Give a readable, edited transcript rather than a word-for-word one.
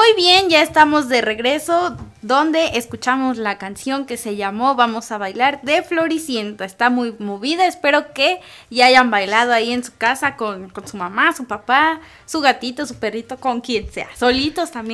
Muy bien, ya estamos de regreso, donde escuchamos la canción que se llamó Vamos a bailar de Floricienta. Está muy movida, espero que ya hayan bailado ahí en su casa con su mamá, su papá, su gatito, su perrito, con quien sea. Solitos también